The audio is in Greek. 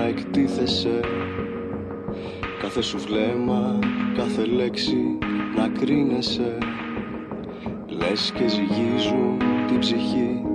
εκτίθεσαι. Κάθε σου βλέμμα, κάθε λέξη να κρίνεσαι. Λες και ζυγίζουν την ψυχή